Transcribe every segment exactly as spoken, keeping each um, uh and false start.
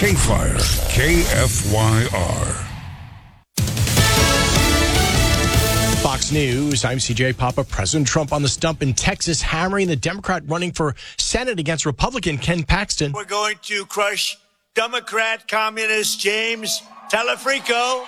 K-Fire, K F Y R. Fox News, I'm C J Papa. President Trump on the stump in Texas, hammering the Democrat running for Senate against Republican Ken Paxton. We're going to crush Democrat communist James Telefrico.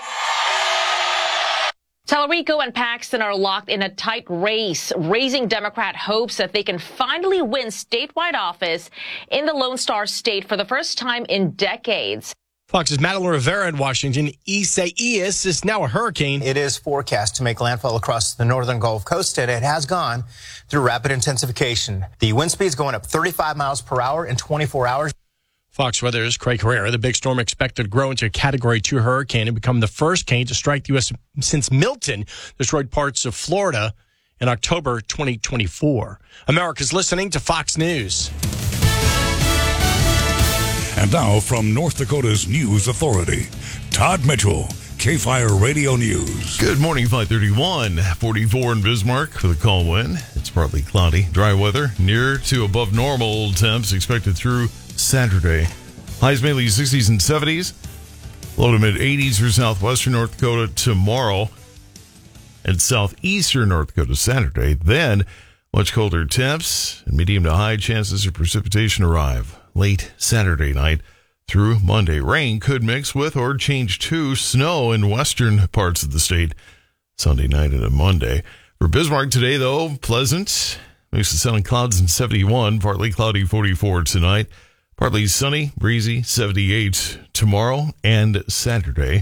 Telefrico and Paxton are locked in a tight race, raising Democrat hopes that they can finally win statewide office in the Lone Star State for the first time in decades. Fox's Madeline Rivera in Washington. Isaias is now a hurricane. It is forecast to make landfall across the northern Gulf Coast, and it has gone through rapid intensification. The wind speed is going up thirty-five miles per hour in twenty-four hours. Fox Weather's Craig Herrera. The big storm expected to grow into a Category two hurricane and become the first cane to strike the U S since Milton destroyed parts of Florida in October twenty twenty-four. America's listening to Fox News. And now from North Dakota's News Authority, Todd Mitchell, K-Fire Radio News. Good morning, five thirty-one, forty-four in Bismarck for the call win. It's partly cloudy, dry weather, near to above normal temps expected through Saturday. Highs mainly sixties and seventies, low to mid eighties for southwestern North Dakota tomorrow, and southeastern North Dakota Saturday. Then much colder temps and medium to high chances of precipitation arrive late Saturday night through Monday. Rain could mix with or change to snow in western parts of the state Sunday night and Monday. For Bismarck today, though, pleasant. Mix of sun and clouds in seventy-one, partly cloudy forty-four tonight. Partly sunny, breezy, seventy-eight tomorrow and Saturday.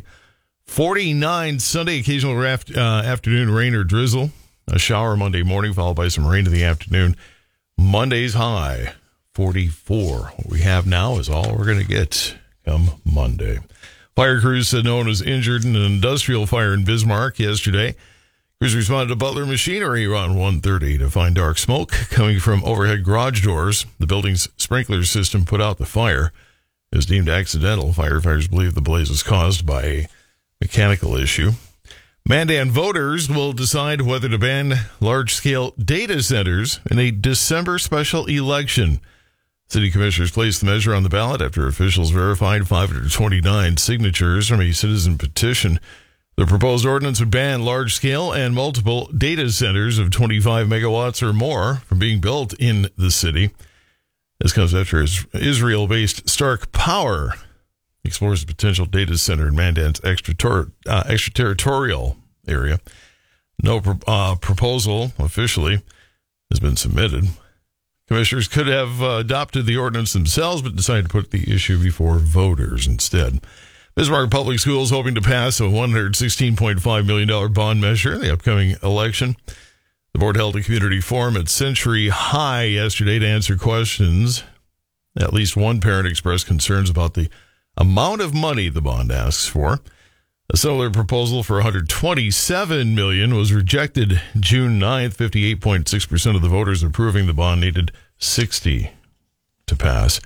forty-nine Sunday, occasional raft, uh, afternoon rain or drizzle. A shower Monday morning, followed by some rain in the afternoon. Monday's high, forty-four. What we have now is all we're going to get come Monday. Fire crews said no one was injured in an industrial fire in Bismarck yesterday. Crews responded to Butler Machinery around one thirty to find dark smoke coming from overhead garage doors. The building's sprinkler system put out the fire. It was deemed accidental. Firefighters believe the blaze was caused by a mechanical issue. Mandan voters will decide whether to ban large-scale data centers in a December special election. City commissioners placed the measure on the ballot after officials verified five hundred twenty-nine signatures from a citizen petition. The proposed ordinance would ban large-scale and multiple data centers of twenty-five megawatts or more from being built in the city. This comes after Israel-based Stark Power explores the potential data center in Mandan's extrater- uh, extraterritorial area. No pro- uh, proposal officially has been submitted. Commissioners could have uh, adopted the ordinance themselves, but decided to put the issue before voters instead. Bismarck Public Schools hoping to pass a one hundred sixteen point five million dollars bond measure in the upcoming election. The board held a community forum at Century High yesterday to answer questions. At least one parent expressed concerns about the amount of money the bond asks for. A similar proposal for one hundred twenty-seven million dollars was rejected June ninth. fifty-eight point six percent of the voters approving the bond needed sixty to pass.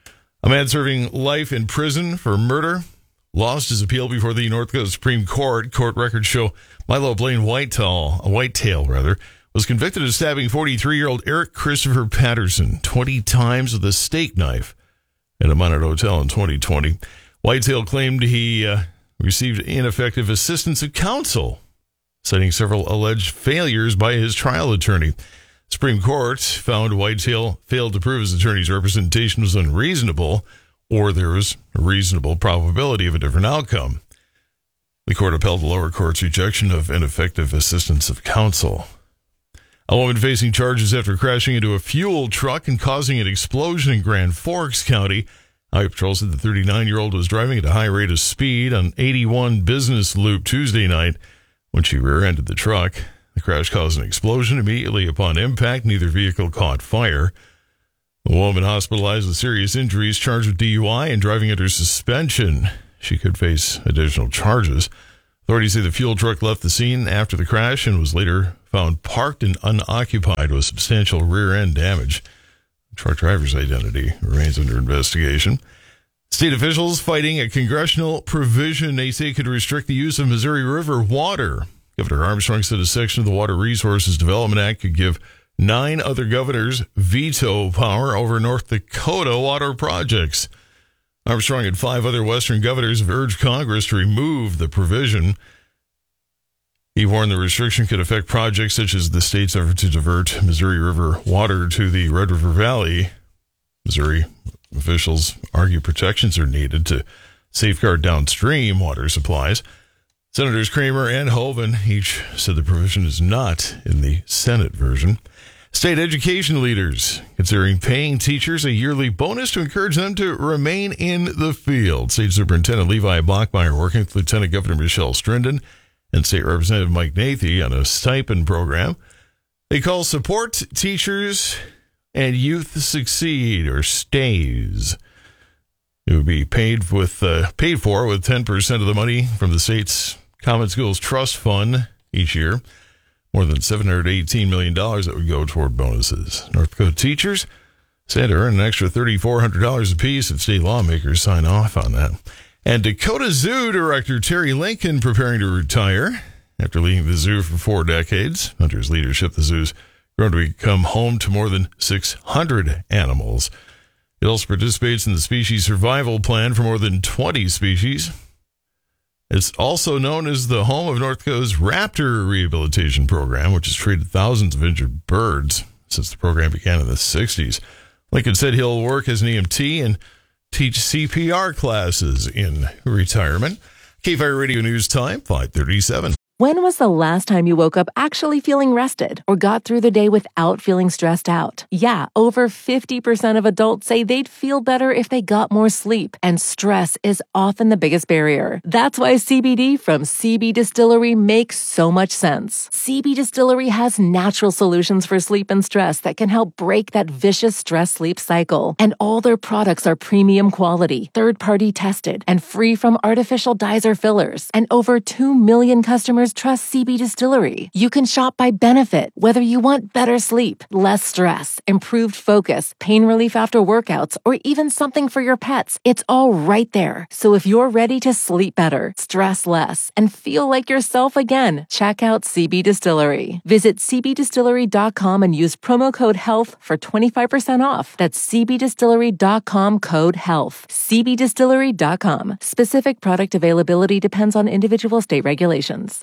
A man serving life in prison for murder lost his appeal before the North Dakota Supreme Court. Court records show Milo Blaine Whitetail, Whitetail rather, was convicted of stabbing forty-three-year-old Eric Christopher Patterson twenty times with a steak knife at a Minot hotel in twenty twenty. Whitetail claimed he uh, received ineffective assistance of counsel, citing several alleged failures by his trial attorney. Supreme Court found Whitetail failed to prove his attorney's representation was unreasonable, or there was a reasonable probability of a different outcome. The court upheld the lower court's rejection of ineffective assistance of counsel. A woman facing charges after crashing into a fuel truck and causing an explosion in Grand Forks County. Highway Patrol said the thirty-nine-year-old was driving at a high rate of speed on eighty-one Business Loop Tuesday night when she rear-ended the truck. The crash caused an explosion immediately upon impact. Neither vehicle caught fire. The woman hospitalized with serious injuries, charged with D U I and driving under suspension. She could face additional charges. Authorities say the fuel truck left the scene after the crash and was later found parked and unoccupied with substantial rear-end damage. The truck driver's identity remains under investigation. State officials fighting a congressional provision they say could restrict the use of Missouri River water. Governor Armstrong said a section of the Water Resources Development Act could give nine other governors veto power over North Dakota water projects. Armstrong and five other Western governors have urged Congress to remove the provision. He warned the restriction could affect projects such as the state's effort to divert Missouri River water to the Red River Valley. Missouri officials argue protections are needed to safeguard downstream water supplies. Senators Kramer and Hoeven each said the provision is not in the Senate version. State education leaders considering paying teachers a yearly bonus to encourage them to remain in the field. State Superintendent Levi Blockmeyer working with Lieutenant Governor Michelle Strinden and State Representative Mike Nathie on a stipend program they call Support Teachers and Youth Succeed, or STAYS. It would be paid with uh, paid for with ten percent of the money from the state's Common Schools Trust Fund each year. More than seven hundred eighteen million dollars that would go toward bonuses. North Dakota teachers said to earn an extra three thousand four hundred dollars apiece if state lawmakers sign off on that. And Dakota Zoo Director Terry Lincoln preparing to retire after leading the zoo for four decades. Under his leadership, the zoo's grown to become home to more than six hundred animals. It also participates in the species survival plan for more than twenty species. It's also known as the home of North Dakota's Raptor Rehabilitation Program, which has treated thousands of injured birds since the program began in the sixties. Lincoln said he'll work as an E M T and teach C P R classes in retirement. K F I R Radio News Time, five thirty-seven. When was the last time you woke up actually feeling rested or got through the day without feeling stressed out? Yeah, over fifty percent of adults say they'd feel better if they got more sleep, and stress is often the biggest barrier. That's why C B D from C B Distillery makes so much sense. C B Distillery has natural solutions for sleep and stress that can help break that vicious stress-sleep cycle. And all their products are premium quality, third-party tested, and free from artificial dyes or fillers. And over two million customers trust C B Distillery. You can shop by benefit, whether you want better sleep, less stress, improved focus, pain relief after workouts, or even something for your pets. It's all right there. So if you're ready to sleep better, stress less, and feel like yourself again, check out C B Distillery. Visit c b distillery dot com and use promo code HEALTH for twenty-five percent off. That's c b distillery dot com code HEALTH. c b distillery dot com. Specific product availability depends on individual state regulations.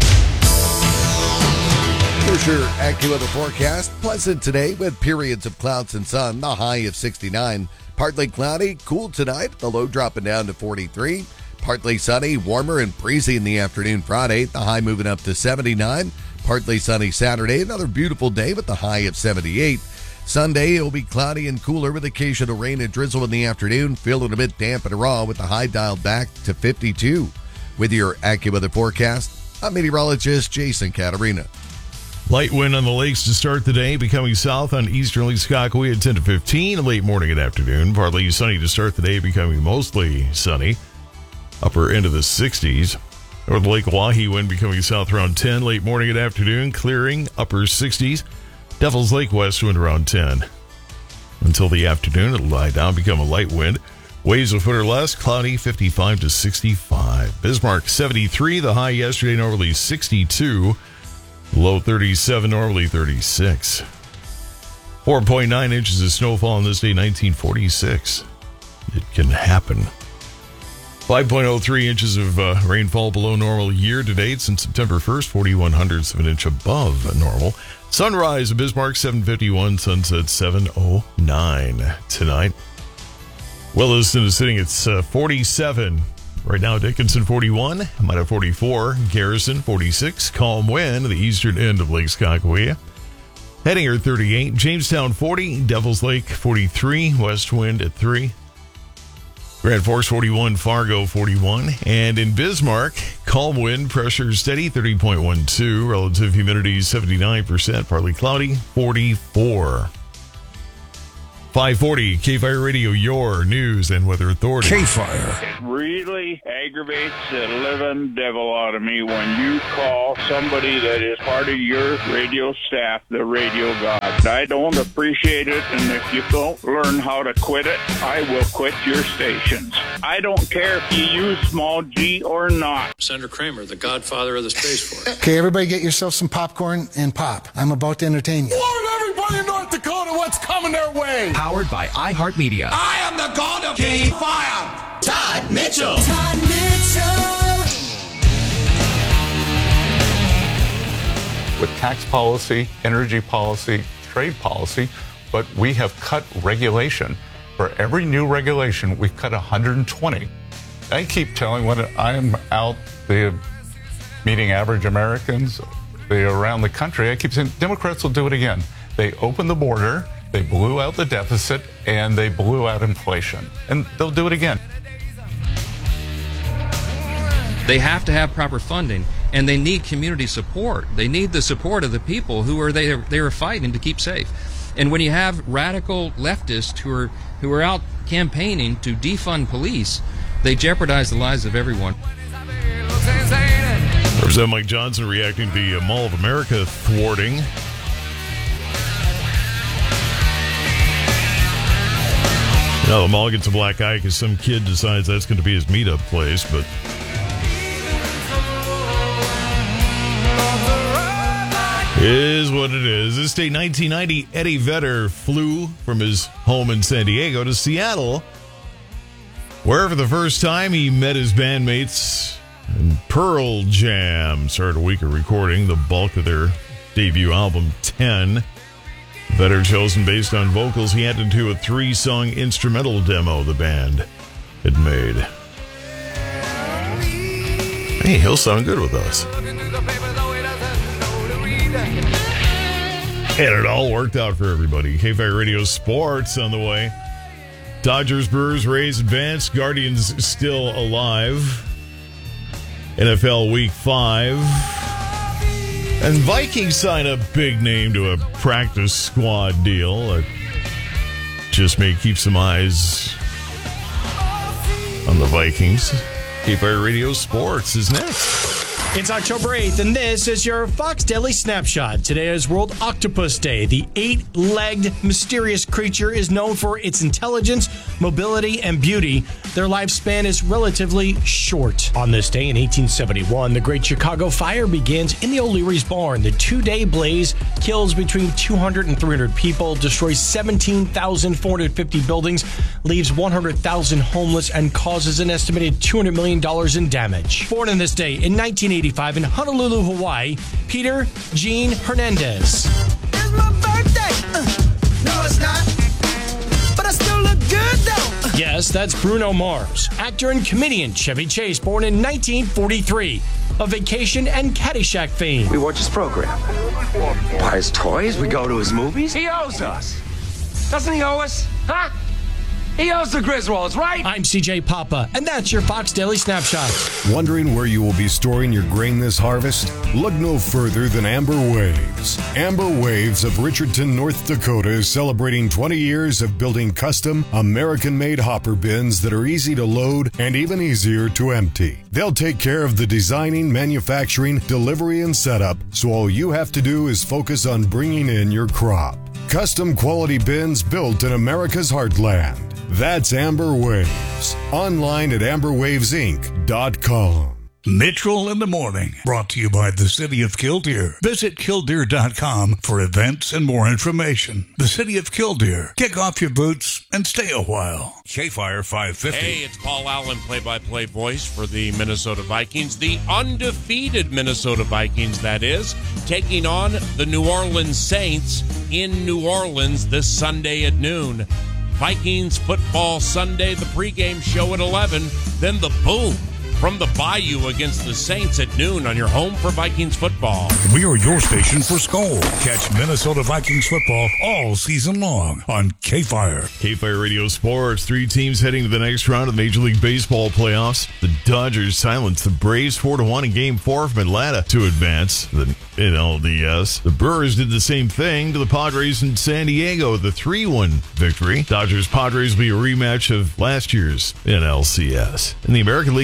Here's your AccuWeather forecast. Pleasant today with periods of clouds and sun. The high of sixty-nine. Partly cloudy, cool tonight. The low dropping down to forty-three. Partly sunny, warmer and breezy in the afternoon Friday. The high moving up to seventy-nine. Partly sunny Saturday. Another beautiful day with the high of seventy-eight. Sunday, it will be cloudy and cooler with occasional rain and drizzle in the afternoon. Feeling a bit damp and raw with the high dialed back to fifty-two. With your AccuWeather forecast, I'm meteorologist Jason Catarina. Light wind on the lakes to start the day, becoming south on eastern Lake Skakawea at ten to fifteen, late morning and afternoon. Partly sunny to start the day, becoming mostly sunny. Upper end of the sixties. North Lake Oahe wind becoming south around ten, late morning and afternoon, clearing upper sixties. Devil's Lake west wind around ten. Until the afternoon, it'll lie down, become a light wind. Waves a foot or less, cloudy, fifty-five to sixty-five. Bismarck, seventy-three. The high yesterday, normally sixty-two. Low thirty-seven, normally thirty-six. four point nine inches of snowfall on this day, nineteen forty-six. It can happen. five point oh three inches of uh, rainfall below normal year to date since September first, forty-one hundredths of an inch above normal. Sunrise of Bismarck, seven fifty-one, sunset, seven oh nine tonight. Williston is sitting at uh, forty-seven. Right now, Dickinson forty-one, Amida forty-four, Garrison forty-six, calm wind the eastern end of Lake Skakawea. Hettinger thirty-eight, Jamestown forty, Devils Lake forty-three, west wind at three. Grand Forks forty-one, Fargo forty-one, and in Bismarck, calm wind, pressure steady, thirty point one two, relative humidity seventy-nine percent, partly cloudy, forty-four. five forty, K F I R Radio, your news and weather authority. K-Fire. It really aggravates the living devil out of me when you call somebody that is part of your radio staff the radio god. I don't appreciate it, and if you don't learn how to quit it, I will quit your stations. I don't care if you use small g or not. Senator Kramer, the godfather of the Space Force. Okay, everybody get yourself some popcorn and pop. I'm about to entertain you. Warn everybody in North Dakota what's coming their way. Powered by iHeartMedia. I am the god of K-Fire. Todd Mitchell. Todd Mitchell. With tax policy, energy policy, trade policy, but we have cut regulation. For every new regulation, we've cut one hundred twenty. I keep telling when I'm out the meeting average Americans the, around the country, I keep saying Democrats will do it again. They opened the border, they blew out the deficit, and they blew out inflation. And they'll do it again. They have to have proper funding, and they need community support. They need the support of the people who are they they are fighting to keep safe. And when you have radical leftists who are who are out campaigning to defund police, they jeopardize the lives of everyone. Representative Mike Johnson reacting to the Mall of America thwarting. Now the mall gets a black eye because some kid decides that's going to be his meetup place, but is what it is. This day, nineteen ninety, Eddie Vedder flew from his home in San Diego to Seattle, where for the first time he met his bandmates, and Pearl Jam started a week of recording the bulk of their debut album, ten. Vedder chosen based on vocals he added to a three-song instrumental demo the band had made. Hey, he'll sound good with us. And it all worked out for everybody. K-Fire Radio Sports on the way. Dodgers, Brewers, Rays advanced. Guardians still alive. N F L Week five. And Vikings sign a big name to a practice squad deal. That just may keep some eyes on the Vikings. K-Fire Radio Sports is next. It's October eighth, and this is your Fox Daily Snapshot. Today is World Octopus Day. The eight-legged, mysterious creature is known for its intelligence, mobility, and beauty. Their lifespan is relatively short. On this day in eighteen seventy-one, the Great Chicago Fire begins in the O'Leary's barn. The two-day blaze kills between two hundred and three hundred people, destroys seventeen thousand four hundred fifty buildings, leaves one hundred thousand homeless, and causes an estimated two hundred million dollars in damage. Born on this day in nineteen eighty-five in Honolulu, Hawaii, Peter Gene Hernandez. It's my birthday. Uh, no, it's not. But I still look good, though. Yes, that's Bruno Mars. Actor and comedian Chevy Chase, born in nineteen forty-tee. Of Vacation and Caddyshack fame. We watch his program. Buy his toys. We go to his movies. He owes us. Doesn't he owe us? Huh? He owes the Griswolds, right? I'm C J Papa, and that's your Fox Daily Snapshot. Wondering where you will be storing your grain this harvest? Look no further than Amber Waves. Amber Waves of Richardson, North Dakota is celebrating twenty years of building custom, American-made hopper bins that are easy to load and even easier to empty. They'll take care of the designing, manufacturing, delivery, and setup, so all you have to do is focus on bringing in your crop. Custom quality bins built in America's heartland. That's Amber Waves. Online at amber waves inc dot com. Mitchell in the Morning, brought to you by the City of Killdeer. Visit killdeer dot com for events and more information. The City of Killdeer. Kick off your boots and stay a while. K-Fire five fifty. Hey, it's Paul Allen, play-by-play voice for the Minnesota Vikings. The undefeated Minnesota Vikings, that is, taking on the New Orleans Saints in New Orleans this Sunday at noon. Vikings Football Sunday, the pregame show at eleven, then the boom from the Bayou against the Saints at noon on your home for Vikings football. We are your station for Skol. Catch Minnesota Vikings football all season long on K-Fire. K-Fire Radio Sports. Three teams heading to the next round of the Major League Baseball playoffs. The Dodgers silenced the Braves four to one in Game four from Atlanta to advance the N L D S. The Brewers did the same thing to the Padres in San Diego, the three one victory. Dodgers-Padres will be a rematch of last year's N L C S. In the American League, the Rays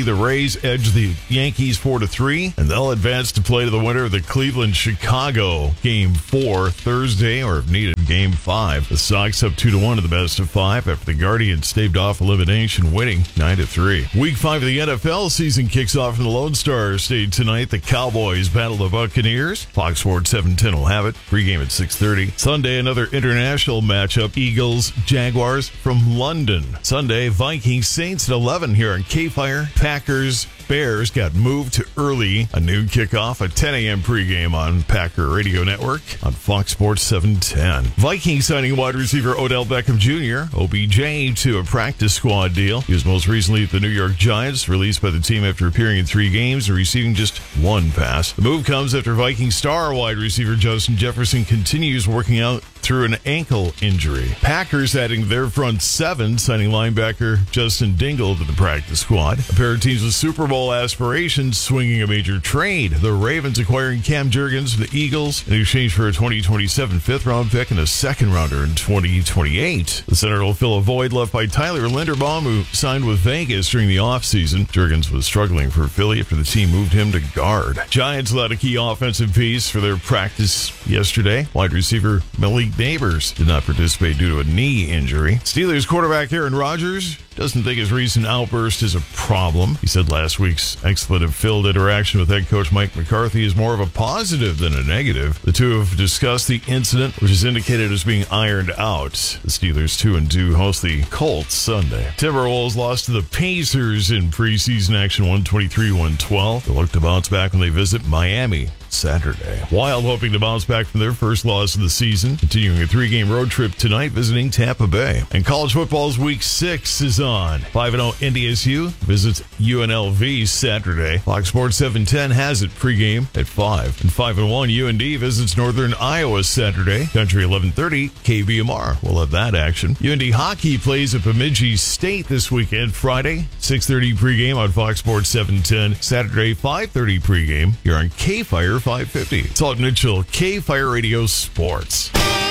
Rays edge the Yankees four to three, and they'll advance to play to the winner of the Cleveland-Chicago Game four Thursday, or if needed, Game five. The Sox up two to one to the best of five after the Guardians staved off elimination, winning nine to three. Week five of the N F L season kicks off in the Lone Star State tonight. The Cowboys battle the Buccaneers. Fox Sports seven ten will have it. Pregame at six thirty. Sunday, another international matchup. Eagles, Jaguars from London. Sunday, Vikings, Saints at eleven here on K-Fire. Packers, Bears got moved to early. A noon kickoff, a ten a.m. pregame on Packer Radio Network on Fox Sports seven ten. Vikings signing wide receiver Odell Beckham Junior, O B J, to a practice squad deal. He was most recently at the New York Giants, released by the team after appearing in three games and receiving just one pass. The move comes after Viking star wide receiver Justin Jefferson continues working out through an ankle injury. Packers adding their front seven, signing linebacker Justin Dingle to the practice squad. A pair of teams with Super Bowl aspirations swinging a major trade. The Ravens acquiring Cam Jurgens from the Eagles in exchange for a twenty twenty-seven fifth-round pick and a second-rounder in twenty twenty-eight. The center will fill a void left by Tyler Linderbaum, who signed with Vegas during the offseason. Jurgens was struggling for Philly after the team moved him to guard. Giants let a key offensive piece for their practice yesterday. Wide receiver Malik Neighbors did not participate due to a knee injury. Steelers quarterback Aaron Rodgers doesn't think his recent outburst is a problem. He said last week's expletive-filled interaction with head coach Mike McCarthy is more of a positive than a negative. The two have discussed the incident, which is indicated as being ironed out. The Steelers two and two host the Colts Sunday. Timberwolves lost to the Pacers in preseason action one twenty-three one twelve. They'll look to bounce back when they visit Miami Saturday. Wild hoping to bounce back from their first loss of the season, continuing a three-game road trip tonight visiting Tampa Bay. And college football's week six is on. five and oh N D S U visits U N L V Saturday. Fox Sports seven ten has it pregame at five. And five and one U N D visits Northern Iowa Saturday. Country eleven thirty, K B M R will have that action. U N D hockey plays at Bemidji State this weekend, Friday, six thirty pregame on Fox Sports seven ten. Saturday, five thirty pregame here on K-Fire five fifty. Salt Mitchell, K-Fire Radio Sports.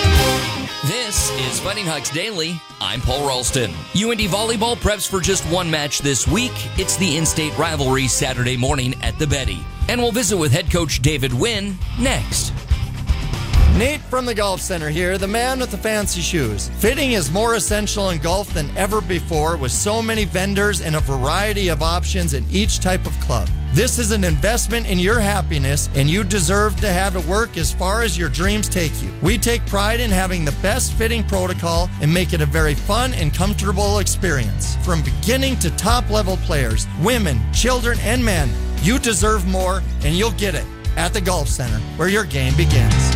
This is Fighting Hawks Daily. I'm Paul Ralston. U N D volleyball preps for just one match this week. It's the in-state rivalry Saturday morning at the Betty. And we'll visit with head coach David Wynn next. Nate from the Golf Center here, the man with the fancy shoes. Fitting is more essential in golf than ever before, with so many vendors and a variety of options in each type of club. This is an investment in your happiness, and you deserve to have it work as far as your dreams take you. We take pride in having the best fitting protocol and make it a very fun and comfortable experience. From beginning to top level players, women, children, and men, you deserve more, and you'll get it at the Golf Center, where your game begins.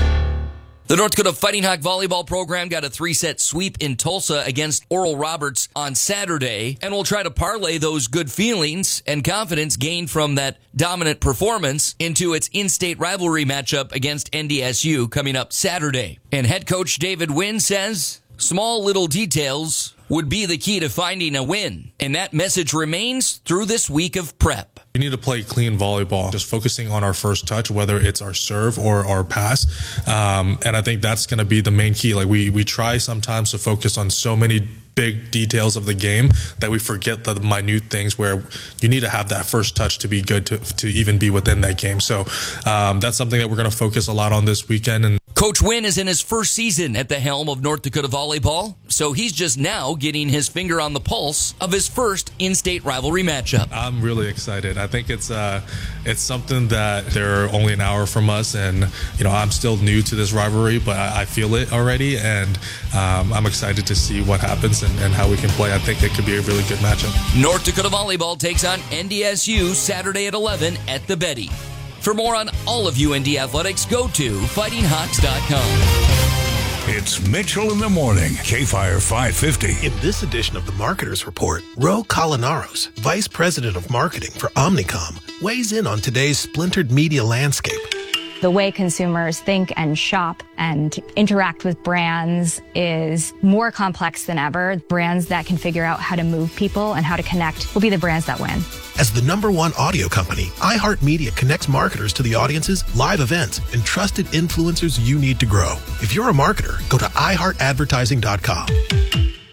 The North Dakota Fighting Hawk volleyball program got a three-set sweep in Tulsa against Oral Roberts on Saturday, and we'll try to parlay those good feelings and confidence gained from that dominant performance into its in-state rivalry matchup against N D S U coming up Saturday. And head coach David Wynn says small little details would be the key to finding a win, and that message remains through this week of prep. We need to play clean volleyball, just focusing on our first touch, whether it's our serve or our pass. Um, and I think that's going to be the main key. Like we, we try sometimes to focus on so many big details of the game that we forget the minute things where you need to have that first touch to be good to, to even be within that game. So um, that's something that we're going to focus a lot on this weekend. And Coach Wynn is in his first season at the helm of North Dakota volleyball, so he's just now getting his finger on the pulse of his first in-state rivalry matchup. I'm really excited. I think it's uh, it's something that they're only an hour from us, and you know I'm still new to this rivalry, but I, I feel it already, and um, I'm excited to see what happens and, and how we can play. I think it could be a really good matchup. North Dakota volleyball takes on N D S U Saturday at eleven at the Betty. For more on all of U N D athletics, go to fighting hawks dot com. It's Mitchell in the Morning, K-Fire five fifty. In this edition of the Marketers Report, Ro Colinaros, Vice President of Marketing for Omnicom, weighs in on today's splintered media landscape. The way consumers think and shop and interact with brands is more complex than ever. Brands that can figure out how to move people and how to connect will be the brands that win. As the number one audio company, iHeartMedia connects marketers to the audiences, live events, and trusted influencers you need to grow. If you're a marketer, go to i heart advertising dot com.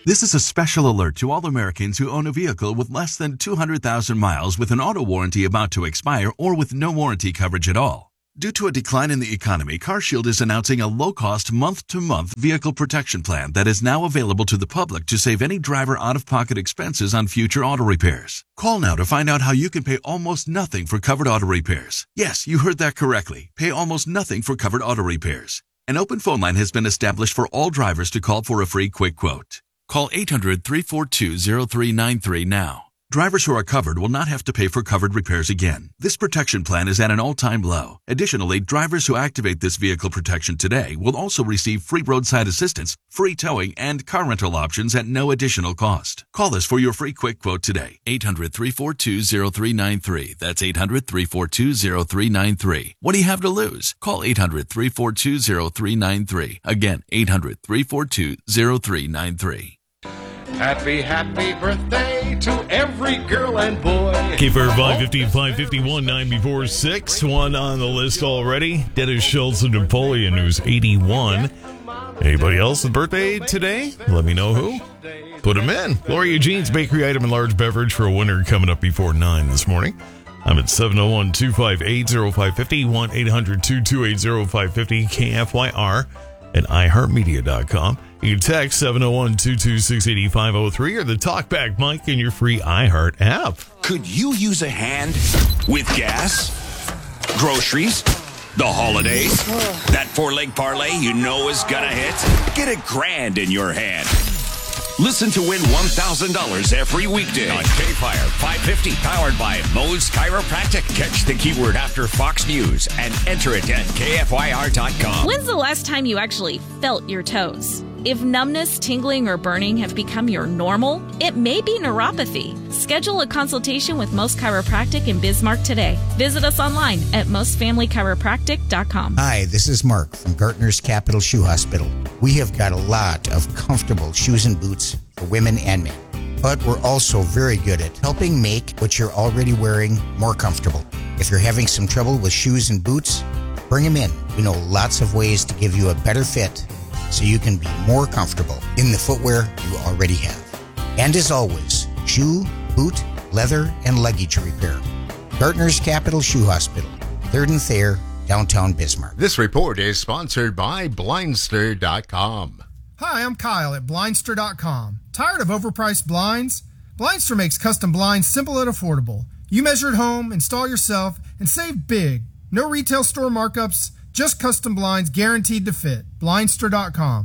This is a special alert to all Americans who own a vehicle with less than two hundred thousand miles with an auto warranty about to expire or with no warranty coverage at all. Due to a decline in the economy, CarShield is announcing a low-cost month-to-month vehicle protection plan that is now available to the public to save any driver out-of-pocket expenses on future auto repairs. Call now to find out how you can pay almost nothing for covered auto repairs. Yes, you heard that correctly. Pay almost nothing for covered auto repairs. An open phone line has been established for all drivers to call for a free quick quote. Call eight hundred, three four two, zero three nine three now. Drivers who are covered will not have to pay for covered repairs again. This protection plan is at an all-time low. Additionally, drivers who activate this vehicle protection today will also receive free roadside assistance, free towing, and car rental options at no additional cost. Call us for your free quick quote today. eight hundred, three four two, zero three nine three. That's eight hundred, three four two, zero three nine three. What do you have to lose? Call eight hundred, three four two, zero three nine three. Again, eight hundred, three four two, zero three nine three. Happy, happy birthday to every girl and boy. K F I R five fifty, five fifty-one, nine before six. One on the list already. Dennis Schultz of Napoleon, who's eighty-one. Anybody else with birthday today? Let me know who. Put them in. Gloria Jean's bakery item and large beverage for a winner coming up before nine this morning. I'm at seven oh one, two five eight, oh five five oh, one eight hundred, two two eight, oh five five oh, K F Y R at i heart media dot com. You can text seven oh one, two two six, eight five oh three or the Talkback mic in your free iHeart app. Could you use a hand with gas, groceries, the holidays? That four-leg parlay you know is gonna hit? Get a grand in your hand. Listen to win one thousand dollars every weekday on K F I R five fifty, powered by Moe's Chiropractic. Catch the keyword after Fox News and enter it at K F I R dot com. When's the last time you actually felt your toes? If numbness, tingling, or burning have become your normal, it may be neuropathy. Schedule a consultation with Most Chiropractic in Bismarck today. Visit us online at most family chiropractic dot com. Hi, this is Mark from Gartner's Capital Shoe Hospital. We have got a lot of comfortable shoes and boots for women and men, but we're also very good at helping make what you're already wearing more comfortable. If you're having some trouble with shoes and boots, bring them in. We know lots of ways to give you a better fit so you can be more comfortable in the footwear you already have. And as always, shoe, boot, leather, and luggage repair. Gartner's Capital Shoe Hospital, third and Thayer, downtown Bismarck. This report is sponsored by Blindster dot com. Hi, I'm Kyle at Blindster dot com. Tired of overpriced blinds? Blindster makes custom blinds simple and affordable. You measure at home, install yourself, and save big. No retail store markups, just custom blinds guaranteed to fit. Blindster dot com.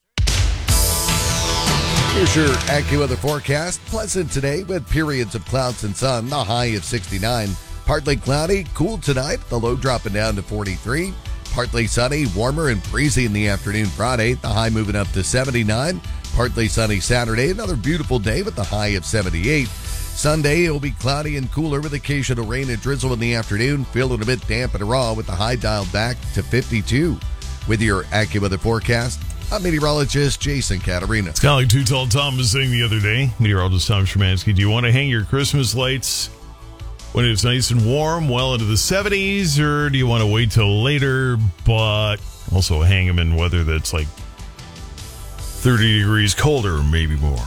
Here's your AccuWeather forecast. Pleasant today with periods of clouds and sun. The high of sixty-nine. Partly cloudy, cool tonight. The low dropping down to forty-three. Partly sunny, warmer and breezy in the afternoon Friday. The high moving up to seventy-nine. Partly sunny Saturday. Another beautiful day with the high of seventy-eight. Sunday, it will be cloudy and cooler with occasional rain and drizzle in the afternoon. Feeling a bit damp and raw with the high dialed back to fifty-two. With your AccuWeather forecast, I'm meteorologist Jason Catarina. It's kind of like Too Tall Tom was saying the other day. Meteorologist Tom Szymanski, do you want to hang your Christmas lights when it's nice and warm, well into the seventies, or do you want to wait till later, but also hang them in weather that's like thirty degrees colder, maybe more?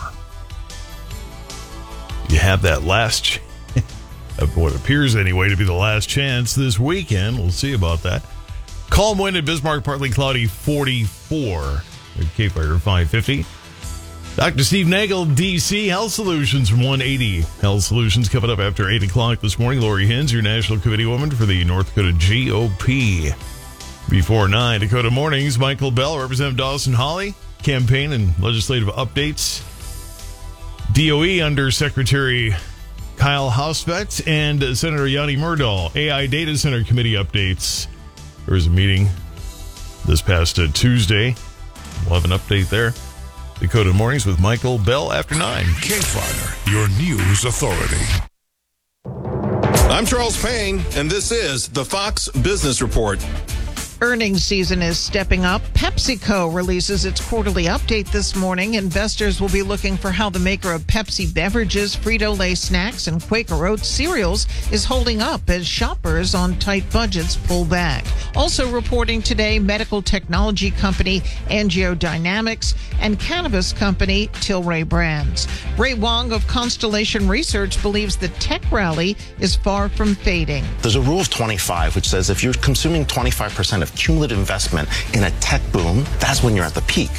You have that last chance, of what appears anyway to be the last chance this weekend. We'll see about that. Calm wind in Bismarck, partly cloudy, forty-four. At K F I R five fifty. Doctor Steve Nagel, D C, Health Solutions from one eighty. Health Solutions coming up after eight o'clock this morning. Lori Hins, your National Committee woman for the North Dakota G O P. Before nine, Dakota Mornings, Michael Bell, Representative Dawson Hawley, campaign and legislative updates. D O E Under Secretary Kyle Hausvet and Senator Yanni Myrdal, A I Data Center Committee updates. There was a meeting this past uh, Tuesday. We'll have an update there. Dakota Mornings with Michael Bell after nine. K F I R, your news authority. I'm Charles Payne, and this is the Fox Business Report. Earnings season is stepping up. PepsiCo releases its quarterly update this morning. Investors will be looking for how the maker of Pepsi beverages, Frito-Lay snacks, and Quaker Oats cereals is holding up as shoppers on tight budgets pull back. Also reporting today, medical technology company AngioDynamics and cannabis company Tilray Brands. Ray Wong of Constellation Research believes the tech rally is far from fading. There's a rule of twenty-five, which says if you're consuming twenty-five percent of cumulative investment in a tech boom, that's when you're at the peak.